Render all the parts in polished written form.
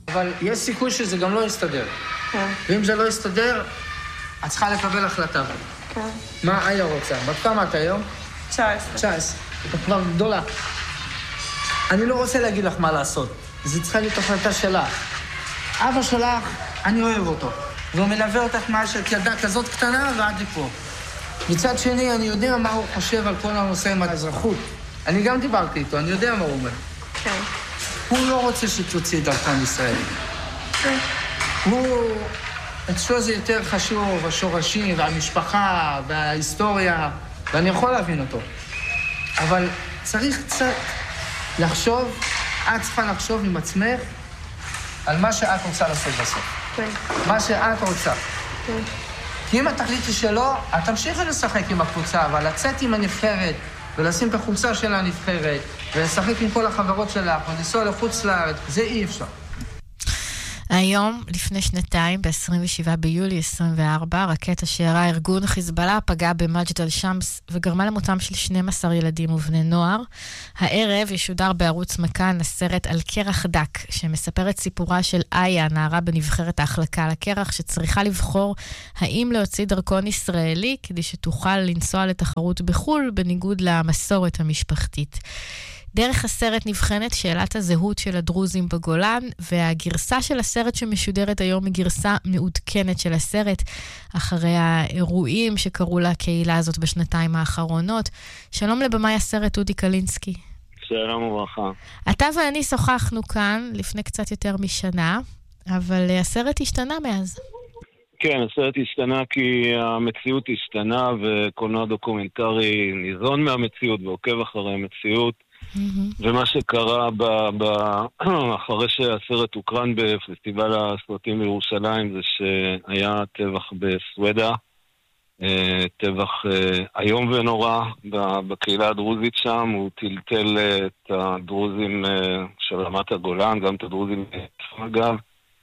אבל יש סיכוי שזה גם לא יסתדר. כן. ואם זה לא יסתדר, את צריכה לקבל החלטה. כן. מה איה רוצה? בת כמה את היום? 19. את כבר גדולה. אני לא רוצה להגיד לך מה לעשות. זה צריכה להיות החלטה שלך. אבא שלך, אני אוהב אותו. והוא מלווה אותך מאז שאת ילדה כזאת קטנה ועד לפה. מצד שני, אני יודע מה הוא חושב על כל הנושא עם האזרחות. אני גם דיברתי איתו, אני יודע מה הוא אומר. כן. הוא לא רוצה שתוציא דרכם ישראל. כן. אצלו זה יותר חשוב, השורשים והמשפחה וההיסטוריה, ואני יכול להבין אותו. אבל צריך קצת לחשוב, את צריכה לחשוב עם עצמך על מה שאת רוצה לעשות בסוף. כן. מה שאת רוצה. כן. כי אם את תחליטי שלא, את תמשיכי לשחק עם הקבוצה, אבל לצאת עם הנבחרת, ולשים את החולצה של הנבחרת, ולשחק עם כל החברות שלך, ולנסוע לחוץ לארץ, זה אי אפשר. היום, לפני שנתיים, ב-27 ביולי 24, רקטה שירה ארגון חיזבאללה פגעה במג'ד אל-שמס וגרמה למותם של 12 ילדים ובני נוער. הערב ישודר בערוץ מכאן הסרט על קרח דק, שמספר את סיפורה של איה, נערה בנבחרת ההחלקה על הקרח, שצריכה לבחור האם להוציא דרכון ישראלי כדי שתוכל לנסוע לתחרות בחול, בניגוד למסורת המשפחתית. דרך הסרט נבחנת שאלת הזהות של הדרוזים בגולן, והגרסה של הסרט שמשודרת היום היא גרסה מעודכנת של הסרט, אחרי האירועים שקרו לקהילה הזאת בשנתיים האחרונות. שלום לבמאי הסרט אודי קלינסקי. שלום וברכה. אתה ואני שוחחנו כאן לפני קצת יותר משנה, אבל הסרט השתנה מאז. כן, הסרט השתנה כי המציאות השתנה, וקולנוע דוקומנטרי ניזון מהמציאות ועוקב אחרי המציאות. ומה שקרה אחרי שהסרט הוקרן בפסטיבל הסרטים בירושלים זה שהיה טבח בסווידה, טבח איום ונורא בקהילה הדרוזית שם. הוא טלטל את הדרוזים של רמת הגולן, גם את הדרוזים אגב,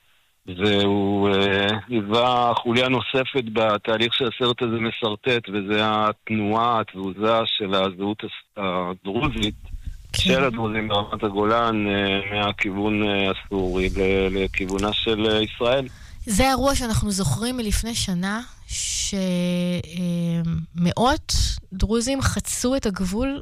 והוא היווה חוליה נוספת בתהליך שהסרט הזה מסרטט, וזה התנועה, התזוזה של הזהות הדרוזית של הדרוזים ברמת הגולן מהכיוון הסורי לכיוונה של ישראל. זה אירוע שאנחנו זוכרים מלפני שנה, שמאות דרוזים חצו את הגבול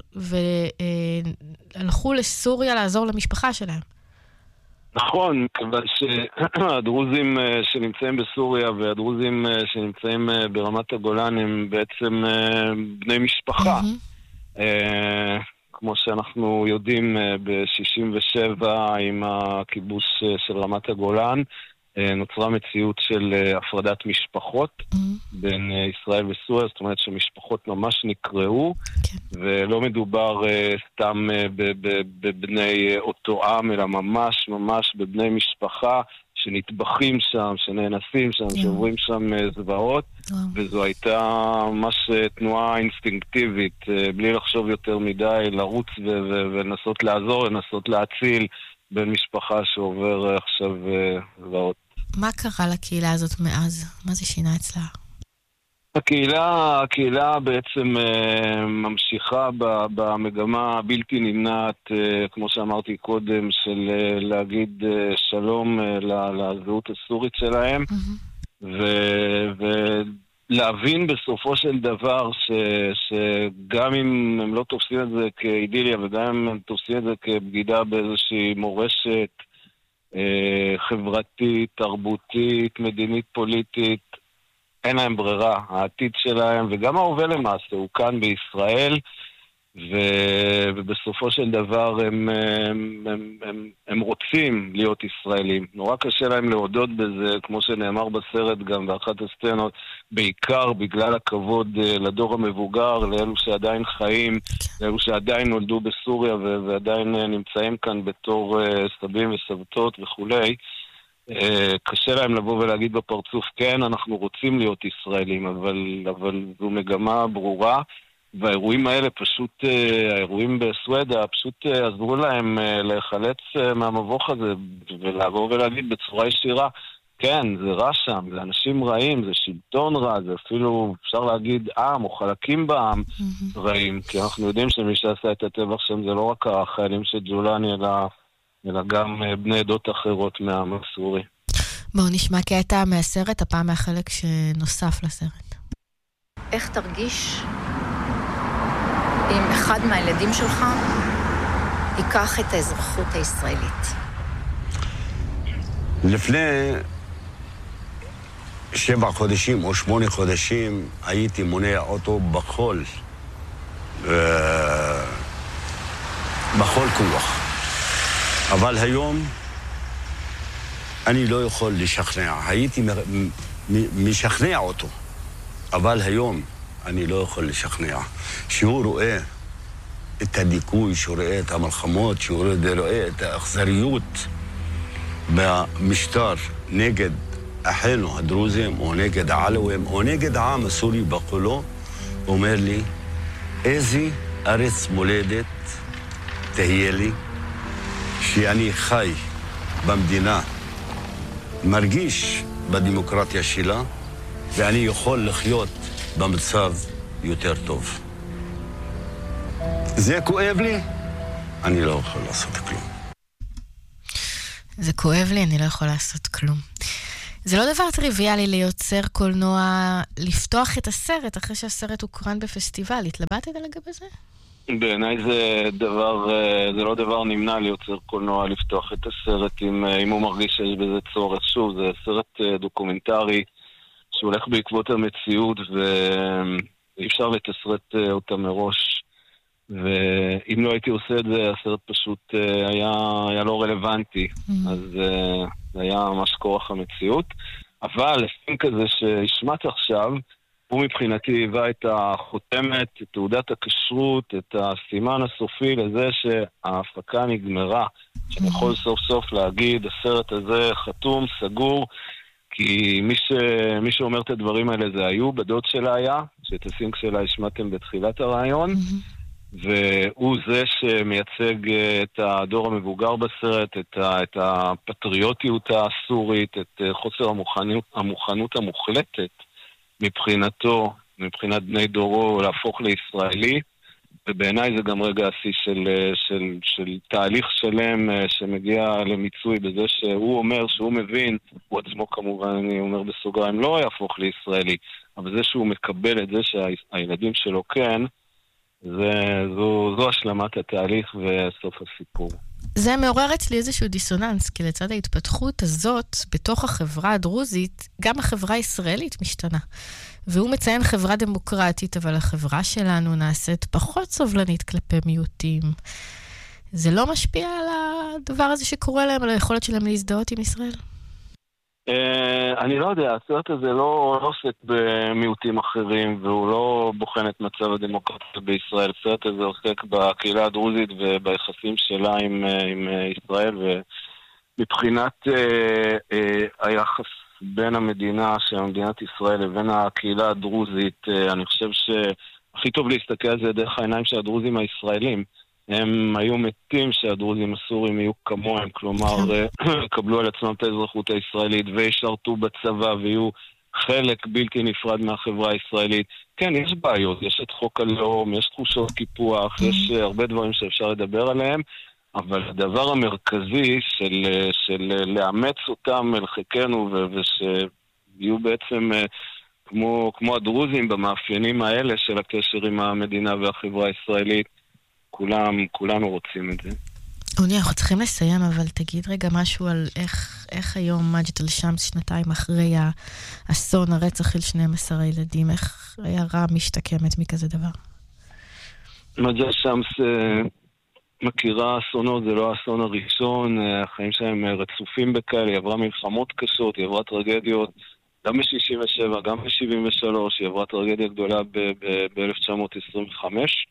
והלכו לסוריה לעזור למשפחה שלהם. נכון, כיוון שהדרוזים שנמצאים בסוריה והדרוזים שנמצאים ברמת הגולן הם בעצם בני משפחה. כמו שאנחנו יודעים, ב-67 עם הכיבוש של רמת הגולן, נוצרה מציאות של הפרדת משפחות בין ישראל וסוריה, זאת אומרת שמשפחות ממש נקראו, ולא מדובר סתם בבני אותו עם, אלא ממש בבני משפחה שנטבחים שם, שנאנסים שם, שעוברים שם זוועות, וזו הייתה ממש תנועה אינסטינקטיבית, בלי לחשוב יותר מדי, לרוץ ולנסות לעזור, לנסות להציל בין משפחה שעובר עכשיו זוועות. מה קרה לקהילה הזאת מאז? מה זה שינה אצלה? הקהילה בעצם ממשיכה במגמה בלתי נמנעת, כמו שאמרתי קודם, של להגיד שלום לזהות הסורית שלהם, ולהבין בסופו של דבר שגם אם הם לא תופסים את זה כאידיליה, וגם אם הם תופסים את זה כבגידה באיזושהי מורשת חברתית, תרבותית, מדינית, פוליטית, אין להם ברירה. העתיד שלהם וגם ההווה למעשה הוא כאן בישראל, ובסופו של דבר הם רוצים להיות ישראלים. נורא קשה להם להודות בזה, כמו שנאמר בסרט גם באחת הסצנות, בעיקר בגלל הכבוד לדור המבוגר, לאלו שעדיין חיים, לאלו שעדיין נולדו בסוריה ועדיין נמצאים כאן בתור סבים וסבתות וכולי. קשה להם לבוא ולהגיד בפרצוף, כן, אנחנו רוצים להיות ישראלים, אבל זו מגמה ברורה, והאירועים האלה פשוט, האירועים בסווידה פשוט עזרו להם להיחלץ מהמבוך הזה, ולבוא ולהגיד בצורה ישירה, כן, זה רע שם, זה אנשים רעים, זה שלטון רע, זה אפילו אפשר להגיד עם או חלקים בעם רעים, כי אנחנו יודעים שמי שעשה את הטבח שם זה לא רק החיילים של ג'ולני, אלא אלא גם בני עדות אחרות מהעם הסורי. בואו נשמע קטע מהסרט, הפעם מהחלק שנוסף לסרט. איך תרגיש אם אחד מהילדים שלך ייקח את האזרחות הישראלית? לפני 7 חודשים או 8 חודשים הייתי מונע אותו בכל כוח. אבל היום אני לא יכול לשכנע. הייתי משכנע אותו, אבל היום אני לא יכול לשכנע. שהוא רואה את הדיכוי, שהוא רואה את המלחמות, שהוא רואה את האכזריות במשטר נגד אחינו הדרוזים, או נגד העלווים, או נגד העם הסורי בכולו, אומר לי, איזה ארץ מולדת תהיה לי, שאני חי במדינה, מרגיש בדמוקרטיה שלה, ואני יכול לחיות במצב יותר טוב. זה כואב לי, אני לא יכול לעשות כלום. זה כואב לי, אני לא יכול לעשות כלום. זה לא דבר טריוויאלי ליוצר קולנוע לפתוח את הסרט אחרי שהסרט הוקרן בפסטיבל. התלבטת לגבי זה? בעיניי זה לא דבר נמנע ליוצר קולנוע לפתוח את הסרט אם הוא מרגיש שיש בזה צורך. שוב, זה סרט דוקומנטרי שהולך בעקבות המציאות ואי אפשר לתסרט אותה מראש. ואם לא הייתי עושה את זה, הסרט פשוט היה לא רלוונטי. אז זה היה ממש כורח המציאות. אבל הסרט כזה שהשמעת עכשיו, הוא מבחינתי היווה את החותמת, את תעודת הכשרות, את הסימן הסופי לזה שההפקה נגמרה. שאני יכול סוף סוף להגיד, הסרט הזה חתום, סגור, כי מי שאומר את הדברים האלה זה היו, בדוד שלה היה, שאת הסינק שלה השמעתם בתחילת הרעיון, והוא זה שמייצג את הדור המבוגר בסרט, את הפטריוטיות הסורית, את חוסר המוכנות המוחלטת מבחינתו, מבחינת בני דורו, להפוך לישראלי, ובעיניי זה גם רגע השיא של תהליך שלם שמגיע למיצוי בזה שהוא אומר שהוא מבין, הוא עצמו כמובן, אני אומר בסוגריים, לא יהפוך לישראלי, אבל זה שהוא מקבל את זה שהילדים שלו כן, זו השלמת התהליך וסוף הסיפור. זה מעורר אצלי איזשהו דיסוננס, כי לצד ההתפתחות הזאת, בתוך החברה הדרוזית, גם החברה הישראלית משתנה. והוא מציין חברה דמוקרטית, אבל החברה שלנו נעשית פחות סובלנית כלפי מיעוטים. זה לא משפיע על הדבר הזה שקורה להם, על היכולת שלהם להזדהות עם ישראל? אני לא יודע, הסרט הזה לא עוסק במיעוטים אחרים, והוא לא בוחן את מצב הדמוקרטיה בישראל. הסרט הזה עוסק בקהילה הדרוזית וביחסים שלה עם ישראל, ומבחינת היחס בין המדינה, מדינת ישראל, לבין הקהילה הדרוזית, אני חושב שהכי טוב להסתכל על זה דרך העיניים של הדרוזים הישראלים. הם היו מתים שהדרוזים הסורים יהיו כמוהם, כלומר, קבלו על עצמם את האזרחות הישראלית וישרתו בצבא ויהיו חלק בלתי נפרד מהחברה הישראלית. כן, יש בעיות, יש את חוק הלאום, יש תחושות קיפוח, יש הרבה דברים שאפשר לדבר עליהם, אבל הדבר המרכזי של לאמץ אותם אל חיקנו ושיהיו בעצם כמו הדרוזים במאפיינים האלה של הקשר עם המדינה והחברה הישראלית, כולנו רוצים את זה. אוני, אנחנו צריכים לסיים, אבל תגיד רגע משהו על איך היום מג'ד אל-שמס, שנתיים אחרי האסון, הרצח של 12 הילדים, איך העיירה משתקמת מכזה דבר? מג'ד אל-שמס מכירה אסונות, זה לא האסון הראשון, החיים שלהם רצופים בכאלה, היא עברה מלחמות קשות, היא עברה טרגדיות, גם ב-67, גם ב-73, היא עברה טרגדיה גדולה ב-1925,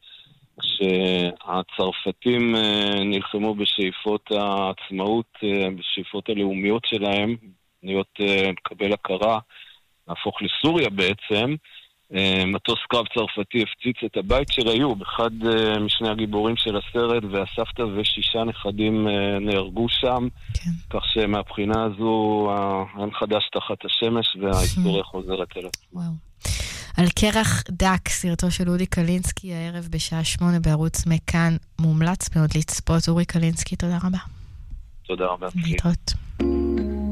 כשהצרפתים נלחמו בשאיפות העצמאות, בשאיפות הלאומיות שלהם, להיות מקבל הכרה, להפוך לסוריה בעצם. מטוס קרב צרפתי הפציץ את הבית של איוב, אחד משני הגיבורים של הסרט, והסבתא ו6 נכדים נהרגו שם, כן. כך שמהבחינה הזו אין חדש תחת השמש וההיסטוריה חוזרת אליו. וואו. על קרח דק, סרטו של אודי קלינסקי, הערב בשעה 8 בערוץ מכאן, מומלץ מאוד לצפות. אורי קלינסקי, תודה רבה. תודה רבה. להתראות.